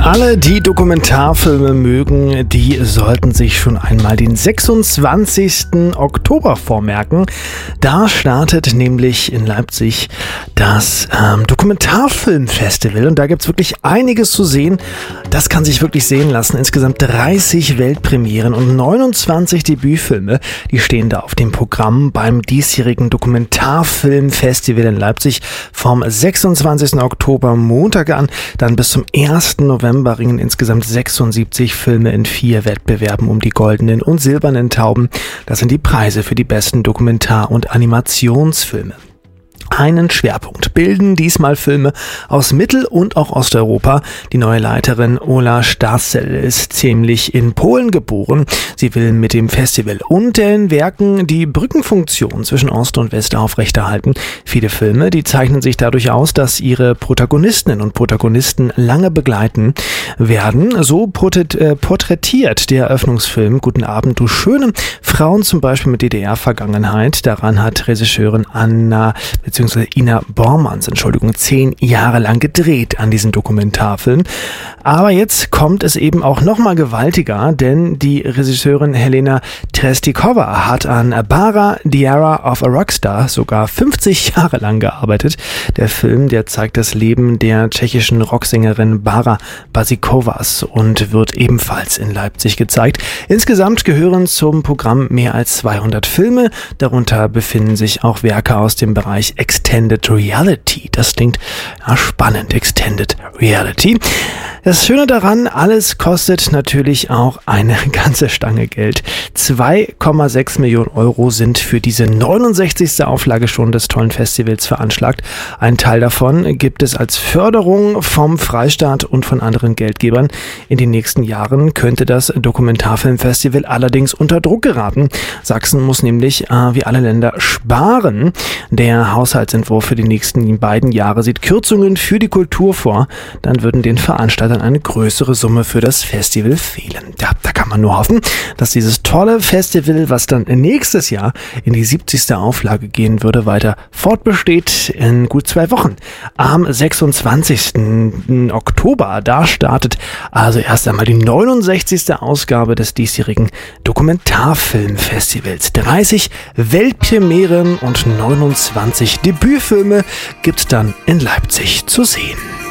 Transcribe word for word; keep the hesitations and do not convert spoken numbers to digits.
Alle, die Dokumentarfilme mögen, die sollten sich schon einmal den sechsundzwanzigsten Oktober vormerken. Da startet nämlich in Leipzig das ähm, Dokumentarfilmfestival und da gibt's wirklich einiges zu sehen. Das kann sich wirklich sehen lassen. Insgesamt dreißig Weltpremieren und neunundzwanzig Debütfilme, die stehen da auf dem Programm beim diesjährigen Dokumentarfilmfestival in Leipzig vom sechsundzwanzigsten Oktober Montag an, dann bis zum ersten November ringen insgesamt sechsundsiebzig Filme in vier Wettbewerben um die goldenen und silbernen Tauben. Das sind die Preise für die besten Dokumentar- und Animationsfilme. Einen Schwerpunkt bilden diesmal Filme aus Mittel- und auch Osteuropa. Die neue Leiterin Ola Stasel ist ziemlich in Polen geboren. Sie will mit dem Festival und den Werken die Brückenfunktion zwischen Ost und West aufrechterhalten. Viele Filme, die zeichnen sich dadurch aus, dass ihre Protagonistinnen und Protagonisten lange begleiten werden. So porträtiert der Eröffnungsfilm Guten Abend, du Schöne Frauen, zum Beispiel mit D D R-Vergangenheit. Daran hat Regisseurin Anna beziehungsweise Ina Bormanns, Entschuldigung, zehn Jahre lang gedreht an diesem Dokumentarfilm. Aber jetzt kommt es eben auch nochmal gewaltiger, denn die Regisseurin Helena Trestikova hat an Bara, The Era of a Rockstar sogar fünfzig Jahre lang gearbeitet. Der Film, der zeigt das Leben der tschechischen Rocksängerin Bara Basikovas und wird ebenfalls in Leipzig gezeigt. Insgesamt gehören zum Programm mehr als zweihundert Filme. Darunter befinden sich auch Werke aus dem Bereich Extended Reality. Das klingt ja, spannend, Extended Reality. Das Schöne daran, alles kostet natürlich auch eine ganze Stange Geld. zwei Komma sechs Millionen Euro sind für diese neunundsechzigste Auflage schon des tollen Festivals veranschlagt. Ein Teil davon gibt es als Förderung vom Freistaat und von anderen Geldgebern. In den nächsten Jahren könnte das Dokumentarfilmfestival allerdings unter Druck geraten. Sachsen muss nämlich, äh, wie alle Länder, sparen. Der Haushaltsentwurf für die nächsten beiden Jahre sieht Kürzungen für die Kultur vor. Dann würden den Veranstaltern eine größere Summe für das Festival fehlen. Ja, da kann man nur hoffen, dass dieses tolle Festival, was dann nächstes Jahr in die siebzigste Auflage gehen würde, weiter fortbesteht in gut zwei Wochen. Am sechsundzwanzigsten Oktober, da startet also erst einmal die neunundsechzigste Ausgabe des diesjährigen Dokumentarfilmfestivals. dreißig Weltpremieren und neunundzwanzig Debütfilme gibt's dann in Leipzig zu sehen.